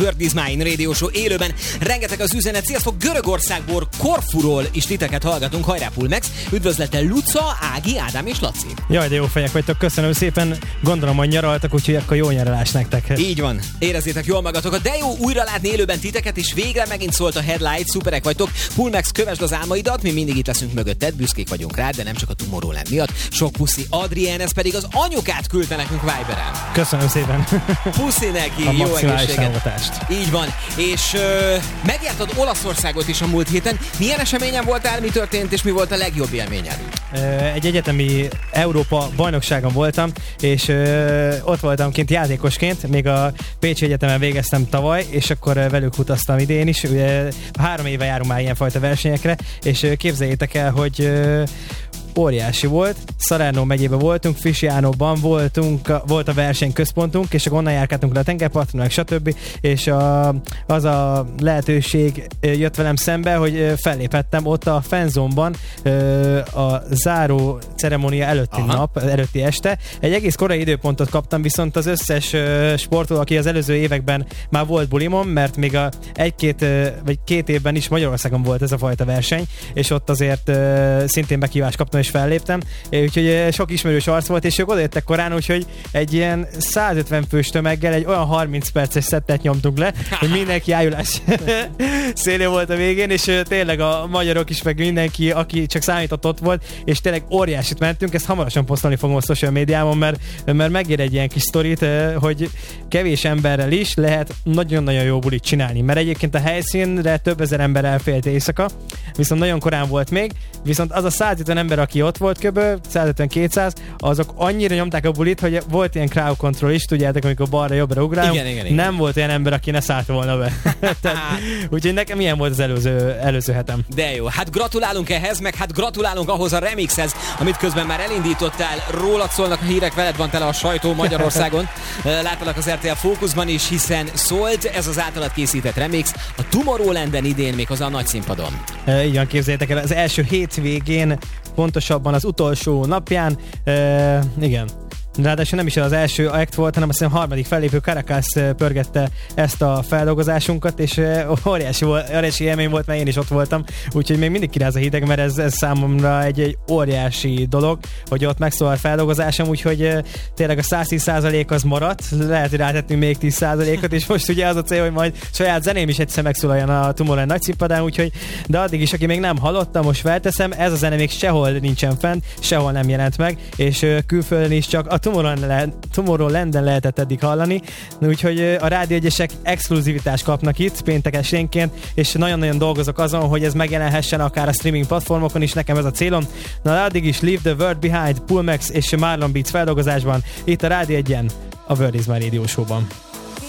World is Mine Radio Show élőben. Rengeteg az üzenet. Sziasztok, Görögországból, Korfuról is titeket hallgatunk. Hajrá Pulmex. Üdvözlettel Luca, Ági, Ádám és Laci. Jaj, de jó fejek vagytok, köszönöm szépen. Gondolom, hogy nyaraltak, úgyhogy akkor jó nyaralás nektek. Így van, érezzétek jól magatokat. De jó újra látni élőben titeket, és végre megint szólt a headlight. Szuperek vagytok. Pulmex, kövesd az álmaidat, mi mindig itt leszünk mögötted, büszkék vagyunk rád, de nem csak a Tomorrowland miatt. Sok puszi. Adrien, ez pedig az anyukát küldte nekünk Viberen. Köszönöm szépen. Puszi neki, a jó egészséget. támogatást. Így van. És megjártad Olaszországot is a múlt héten. Milyen eseményen voltál, mi történt, és mi volt a legjobb élményed? Egy egyetemi Európa bajnokságon voltam, és ott voltam kint játékosként, még a Pécsi Egyetemen végeztem tavaly, és akkor velük utaztam idén is. 3 éve járunk már ilyenfajta versenyekre, és képzeljétek el, hogy óriási volt. Salerno megyében voltunk, Fiscianóban volt a versenyközpontunk, és akkor onnan járkáltunk le a tengerparton, stb. És az a lehetőség jött velem szembe, hogy felléphettem ott a fanzone-ban a záró ceremónia előtti este. Egy egész korai időpontot kaptam, viszont az összes sportoló, aki az előző években már volt bulimon, mert még két évben is Magyarországon volt ez a fajta verseny, és ott azért szintén meghívást kaptam, és felléptem, úgyhogy sok ismerős arc volt, és ők odajöttek korán, úgyhogy egy ilyen 150 fős tömeggel egy olyan 30 perces szettet nyomtunk le, hogy mindenki ájulás szélén volt a végén, és tényleg a magyarok is, meg mindenki, aki csak számított, ott volt, és tényleg óriásit mentünk, ezt hamarosan posztolni fogom a social médiában, mert megér egy ilyen kis sztorit, hogy kevés emberrel is lehet nagyon-nagyon jó bulit csinálni, mert egyébként a helyszínre több ezer ember elfélt éjszaka, viszont nagyon korán volt még, viszont az a 150 ember, aki ott volt kb. 150-200, azok annyira nyomták a bulit, hogy volt ilyen crowd control is, tudjátok, amikor balra-jobbra ugrálunk. Igen. Nem volt olyan ember, aki ne szállt volna be. Úgyhogy nekem ilyen volt az előző hetem. De jó, hát gratulálunk ehhez, meg hát gratulálunk ahhoz a remixhez, amit közben már elindítottál. Rólad szólnak a hírek, veled van tele a sajtó Magyarországon. Láttalak az RTL Fókuszban is, hiszen szólt ez az általad készített remix a Tomorrowlanden idén, méghozzá a nagy színpadon. Így van, képzeljétek el, az első hétvégén, pontosabban az utolsó napján, igen. Ráadásul nem is az első act volt, hanem azt hiszem harmadik fellépő Caracas pörgette ezt a feldolgozásunkat, és óriási élmény volt, mert én is ott voltam, úgyhogy még mindig kiráz a hideg, mert ez számomra egy óriási dolog, hogy ott megszólal a feldolgozásom, úgyhogy tényleg a 110% az maradt, lehet, hogy rátettünk még 10%-ot, és most ugye az a cél, hogy majd saját zeném is egyszer megszólaljon a Tomorrowland nagy színpadán, úgyhogy, de addig is, aki még nem hallotta, most felteszem, ez a zene még sehol nincsen fent, sehol nem jelent meg, és külföldön is csak a Tomorrowlanden lehetett eddig hallani, úgyhogy a Rádió Egyesek exkluzivitást kapnak itt péntekesténként, és nagyon-nagyon dolgozok azon, hogy ez megjelenhessen akár a streaming platformokon is, nekem ez a célom. Na addig is Leave the World Behind, Pulmex és Marlon Beats feldolgozásban, itt a Rádió Egyen, a World is Mine Radio Show-ban.